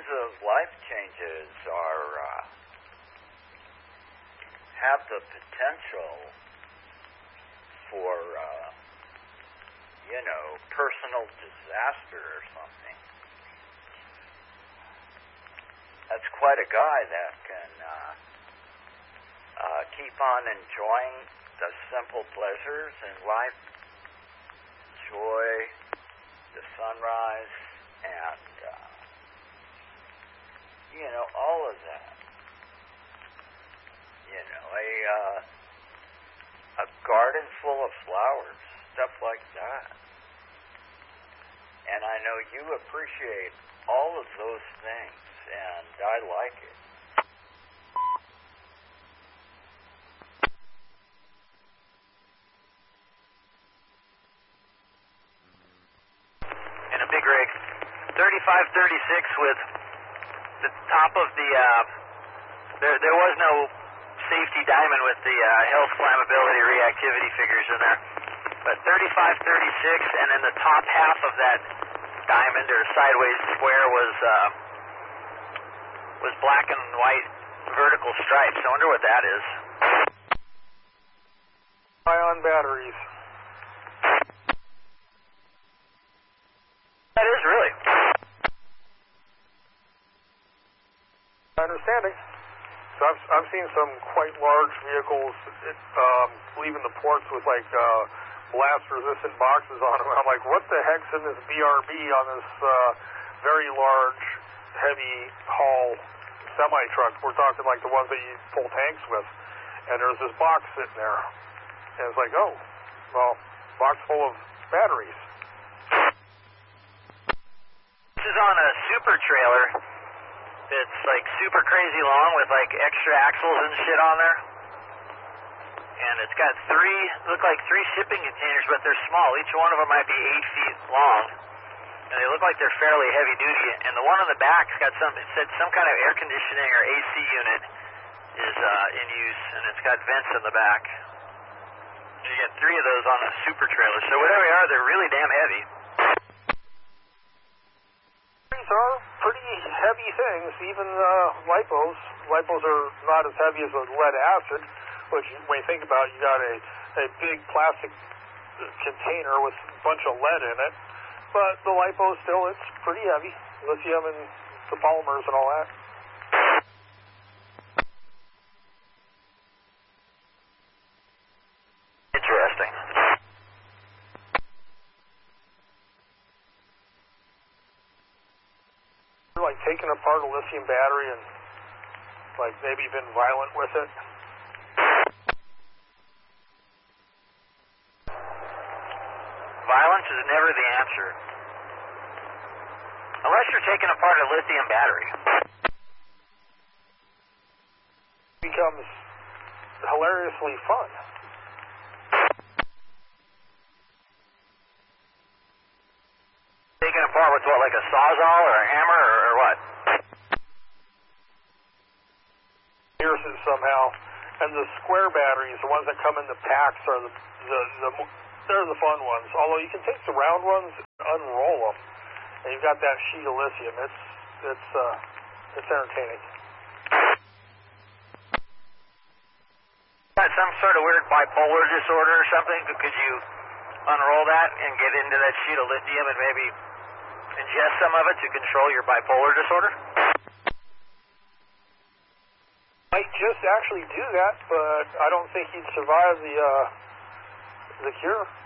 kinds of life changes have the potential for, personal disaster or something. That's quite a guy that can keep on enjoying the simple pleasures in life, joy, the sunrise, and, all of that. A garden full of flowers, stuff like that. And I know you appreciate all of those things, and I like it. And a big rig. 3536 with the top of the, there was no safety diamond with the health, flammability, reactivity figures in there. But 3536, and then the top half of that diamond or sideways square was black and white vertical stripes. I wonder what that is. Ion batteries. That is really. Understanding. So I've seen some quite large vehicles leaving the ports with like blast-resistant boxes on them. I'm like, what the heck's in this BRB on this very large, heavy haul semi-truck? We're talking like the ones that you pull tanks with. And there's this box sitting there. And it's like, oh, well, box full of batteries. This is on a super trailer. It's like super crazy long with like extra axles and shit on there. And it's got look like three shipping containers, but they're small. Each one of them might be 8 feet long. And they look like they're fairly heavy duty. And the one on the back's got it said some kind of air conditioning or AC unit is in use, and it's got vents in the back. And you get 3 of those on a super trailer. So whatever they are, they're really damn heavy. These are pretty heavy things, even lipos. Lipos are not as heavy as a lead acid, which when you think about it, you got a big plastic container with a bunch of lead in it. But the lipo still, it's pretty heavy. Lithium and the polymers and all that. Interesting. Like taking apart a lithium battery and like maybe been violent with it. Violence is never the answer. Unless you're taking apart a lithium battery. It becomes hilariously fun. Taking apart with what, like a sawzall or a hammer or what? Here's it somehow. And the square batteries, the ones that come in the packs, are they're the fun ones. Although you can take the round ones and unroll them, and you've got that sheet of lithium. It's entertaining. Got some sort of weird bipolar disorder or something? Could you unroll that and get into that sheet of lithium and maybe ingest some of it to control your bipolar disorder? Might just actually do that, but I don't think he'd survive the cure.